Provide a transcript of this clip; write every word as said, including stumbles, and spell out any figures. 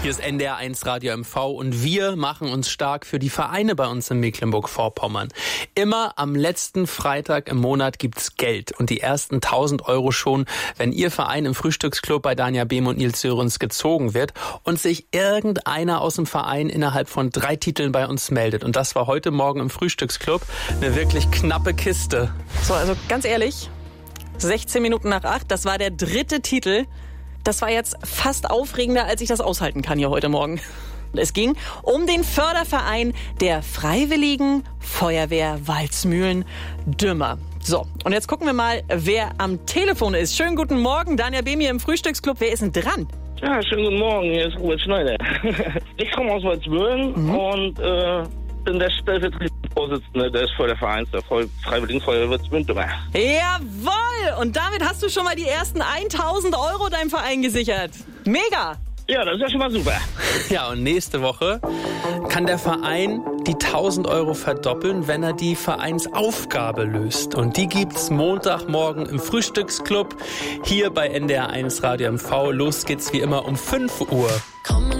Hier ist N D R eins Radio M V und wir machen uns stark für die Vereine bei uns in Mecklenburg-Vorpommern. Immer am letzten Freitag im Monat gibt's Geld und die ersten tausend Euro schon, wenn Ihr Verein im Frühstücksclub bei Danja Behm und Nils Sörens gezogen wird und sich irgendeiner aus dem Verein innerhalb von drei Titeln bei uns meldet. Und das war heute Morgen im Frühstücksclub eine wirklich knappe Kiste. So, also ganz ehrlich, sechzehn Minuten nach acht, das war der dritte Titel. Das war jetzt fast aufregender, als ich das aushalten kann hier heute Morgen. Es ging um den Förderverein der Freiwilligen Feuerwehr Waldsmühlen Dümmer. So, und jetzt gucken wir mal, wer am Telefon ist. Schönen guten Morgen, Danja Behm hier im Frühstücksclub. Wer ist denn dran? Ja, schönen guten Morgen, hier ist Robert Schneider. Ich komme aus Waldsmühlen mhm. und äh, bin der stellvertretende Vorsitzende des Fördervereins der Freiwilligen Feuerwehr Waldsmühlen Dümmer. Jawohl! Und damit hast du schon mal die ersten tausend Euro deinem Verein gesichert. Mega! Ja, das ist ja schon mal super. Ja, und nächste Woche kann der Verein die tausend Euro verdoppeln, wenn er die Vereinsaufgabe löst. Und die gibt's Montagmorgen im Frühstücksclub hier bei N D R eins Radio M V. Los geht's wie immer um fünf Uhr.